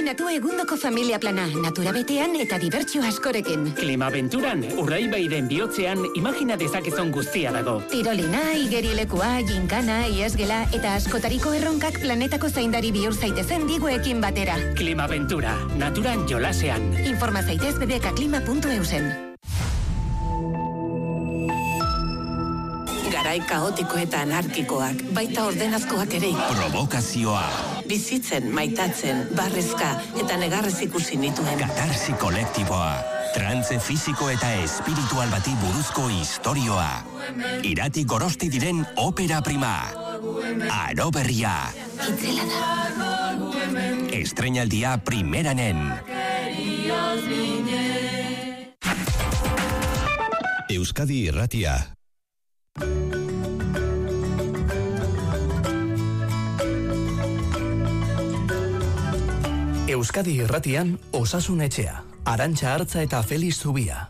Natu egundoko familia plana, natura betean eta dibertsio askorekin. Klimabenturan, Urdaibairen bihotzean imagina dezakezon guztia dago. Tirolina, igerilekua, ginkana, iesgela eta askotariko erronkak planetako zaindari bihur zaitezen diguekin batera. Klimabentura, naturan jolasean. Informa zaitez bbkklima.eusen. Garai kaotiko eta anarkikoak, baita ordenazkoak ere. Provokazioa. Bizitzen, maitatzen, barrezka eta negarrez ikusi nituen. Katarsi kolektiboa. Trantze fisiko eta espiritual bati buruzko istorioa. Irati Gorosti diren opera prima. Aro berria. Itzela da. Estreinaldia primeranen. Euskadi Irratia. Euskadi Irratian Osasun Etxea, Arantxa Artza eta Feliz Zubia.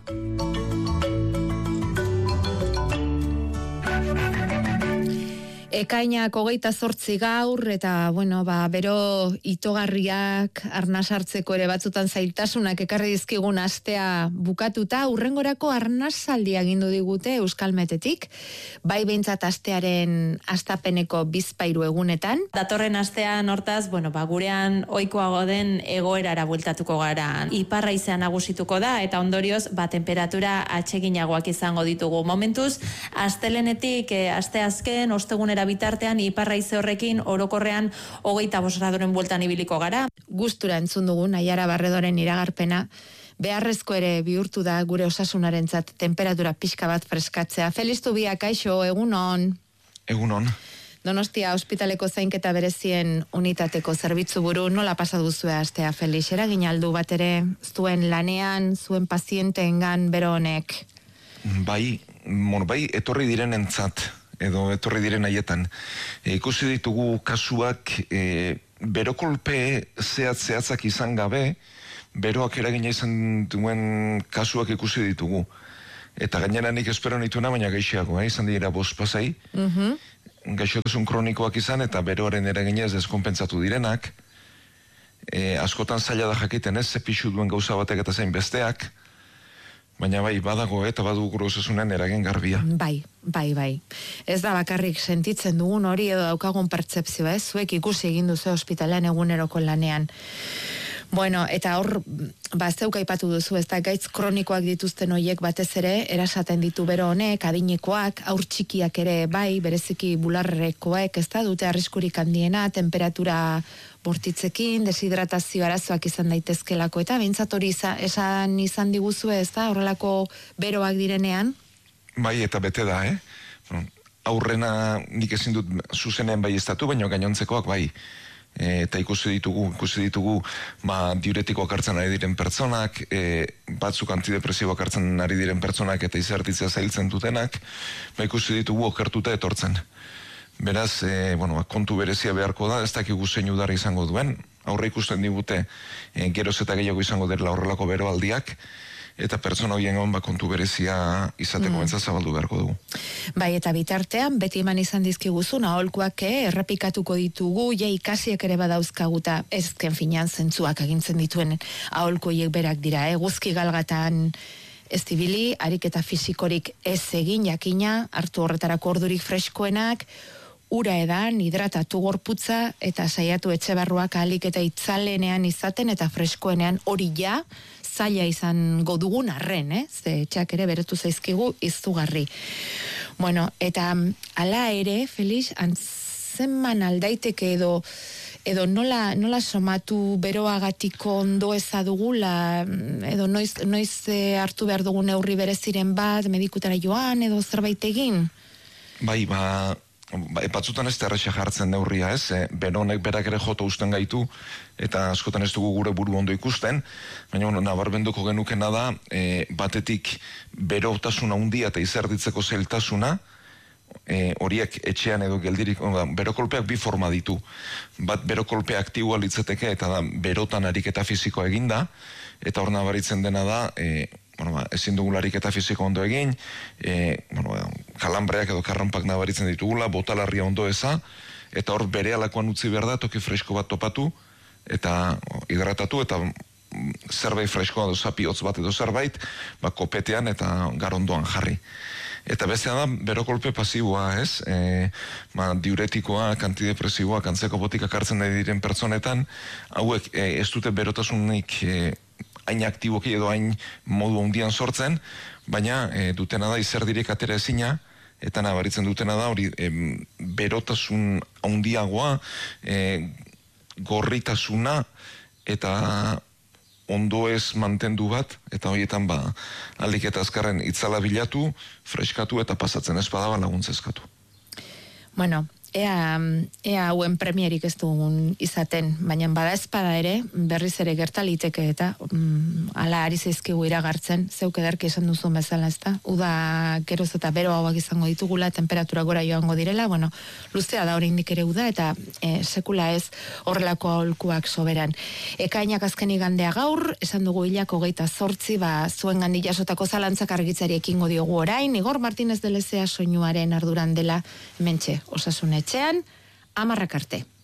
Ekainak 28 gaur eta bero itogarriak arnas hartzeko ere batzutan zailtasunak ekarri dizkigun astea bukatuta, hurrengorako arnasaldia egindu digute Euskalmetetik, bai behintzat astearen astapeneko bizpahiru egunetan. Datorren astean hortaz, gurean ohikoago den egoerara bueltatuko gara. Iparra izan nagusituko da eta ondorioz temperatura atseginagoak izango ditugu. Momentuz, astelenetik asteazken ostegunera bitartean iparraize horrekin orokorrean 25 gradoren bueltan ibiliko gara. Gustura entzun dugu Naiara Barredoren iragarpena, beharrezko ere bihurtu da gure osasunarentzat temperatura pixka bat freskatzea. Feliz Zubia, kaixo, egunon. Egunon. Donostia ospitaleko zainketa berezien unitateko zerbitzu buru, nola pasa duzue astea, Felix? Eragin aldu bat ere zuen lanean, zuen pazienteengan bero honek? Bai, etorri direnentzat edo etorri diren haietan. Ikusi ditugu kasuak berokolpe zehatzak izan gabe, beroak eragina izan duen kasuak ikusi ditugu. Eta gainera nik espero nituena, baina gaixiago, izan dira 5 pasai, gaixotasun kronikoak izan eta beroaren eragina ez deskonpentsatu direnak. Askotan zaila da jakiten ez, ze pixu duen gauza batek eta zein besteak, baina badago eta badu gure osasunean eragin garbia. Bai. Ez da bakarrik sentitzen dugun hori edo daukagun pertzepzioa, zuek ikusi egin duzu ospitalean eguneroko lanean. Eta hor, zeuk aipatu duzu, ez da gaitz kronikoak dituzten horiek batez ere, erasaten ditu bero honek, adinekoak, haur txikiak ere bereziki bularrekoek, ez da, dute arriskurik handiena, temperatura bortitzekin, deshidratazio arazoak izan daitezkelako, eta behintzat hori esan izan diguzu, ez da, horrelako beroak direnean? Bai, eta bete da, aurrena nik ezin dut zuzenen bai estatu, baina gainontzekoak bai. Eta ikusi ditugu diuretikoak hartzen ari diren pertsonak, batzuk antidepresiboak hartzen ari diren pertsonak eta izertitzea zailtzen dutenak, ikusi ditugu okertuta etortzen. Beraz, kontu berezia beharko da, ez dakigu zein udar izango duen, aurre ikusten digute geroz eta gehiago izango dela horrelako beroaldiak, eta pertsona horien kontu berezia izateko bentsa zabaldu beharko dugu. Bai, eta bitartean, beti eman izan dizkiguzun, aholkuak errepikatuko ditugu, ikasiak ere badauzkaguta, ezken finean zentzuak agintzen dituen aholkuiek berak dira, guzki galgatan ez dibili, ariketa fisikorik ez egin jakina, hartu horretarako ordurik freskoenak, ura edan, hidratatu gorputza, eta saiatu etxe barruak ahalik eta itzalenean izaten, eta freskoenean hori zaila izango dugun arren, ze etxeak ere beretu zaizkigu izugarri. Eta ala ere, Felix, antzeman aldaiteke edo nola somatu beroagatiko ondo eza dugula, edo noiz hartu behar dugun neurri bereziren bat, medikutara joan, edo zerbait egin? Bai, batzutan ez terrexak jartzen neurria ez, beronek berak ere jota usten gaitu, eta askotan ez dugu gure buru ondo ikusten, baina nabarmenduko genukena da, batetik berotasuna handia eta izerditzeko zailtasuna, horiek etxean edo geldirik, berokolpeak bi forma ditu. Bat berokolpe aktiboa litzateke eta da berotan ariketa fisikoa eginda, eta hor nabaritzen dena da, ezin dugularik eta fisiko ondo egin, kalambreak edo karranpak nabaritzen ditugula, botalarria ondo eza, eta hor bere alakoan utzi behar da, toki fresko bat topatu, eta hidratatu, eta zerbait freskoa edo zapiotz bat edo zerbait, kopetean eta garondoan jarri. Eta bestea da, berokolpe pasiboa, ez? Diuretikoa, antidepresiboa, antzeko botikak hartzen nahi diren pertsonetan, hauek ez dute berotasunik hain aktiboki edo hain modu handian sortzen, baina dutena da izerdirik atera ezina, eta nabaritzen dutena da hori berotasun handiagoa, gorritasuna, eta ondo ez mantendu bat, eta horietan aldik eta azkarren itzala bilatu, freskatu eta pasatzen espada laguntzezkatu. Bueno, ea hauen premierik ez dugun izaten, baina bada espada ere, berriz ere gertaliteke eta ala ari zaizkigu iragartzen, zeuk ederki esan duzun bezala, ezta? Uda geroz eta bero hauak izango ditugula, temperatura gora joango direla, bueno, luzea da oraindik ere uda, eta sekula ez horrelako aholkuak soberan. Ekainak azken igandea gaur, esan dugu hilako 28, zuen gandik jasotako zalantzak argitzari ekingo diogu orain, Igor Martínez de Lezea soinuaren arduran dela, hementxe, Osasun Etxean, 10 arte.